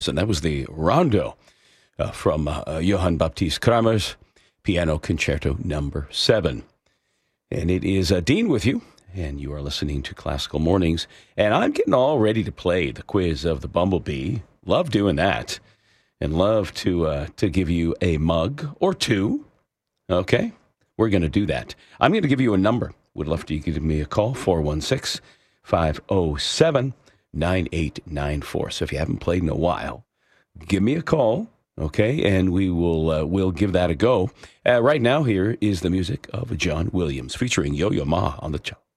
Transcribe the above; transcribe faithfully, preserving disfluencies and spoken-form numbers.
And that was the Rondo uh, from uh, Johann Baptist Kramer's Piano Concerto Number Seven. And it is uh, Dean with you, and you are listening to Classical Mornings. And I'm getting all ready to play the quiz of the Bumblebee. Love doing that, and love to uh, to give you a mug or two. Okay, we're going to do that. I'm going to give you a number. Would love to give me a call, four one six, five oh seven, nine eight nine four. So if you haven't played in a while, give me a call, okay, and we will uh, we'll give that a go. Uh, right now, here is the music of John Williams featuring Yo-Yo Ma on the